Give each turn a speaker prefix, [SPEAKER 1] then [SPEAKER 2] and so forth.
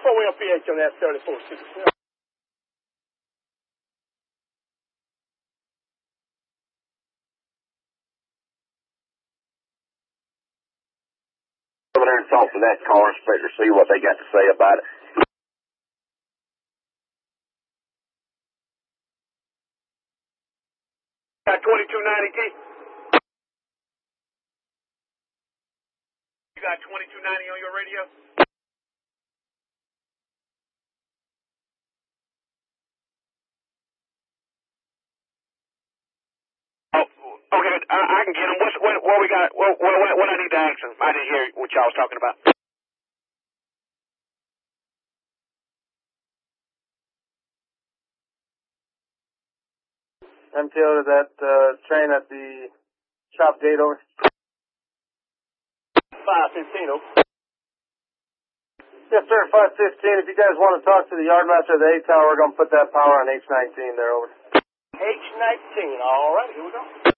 [SPEAKER 1] 4-way on PH on that 34-6.
[SPEAKER 2] Over there and talk to that car inspector, see what they got to say about it.
[SPEAKER 1] Got 2290 T. You got 2290 on your radio?
[SPEAKER 2] Oh, okay, I can get him. What we got? What I need to ask him? I didn't hear what y'all was talking about.
[SPEAKER 3] MTO to that train at the shop gate over.
[SPEAKER 1] 515, oh.
[SPEAKER 3] Yes, sir, 515. If you guys want to talk to the yardmaster of the A tower, we're going to put that power on H19 there, over.
[SPEAKER 1] H19, all right, here we go.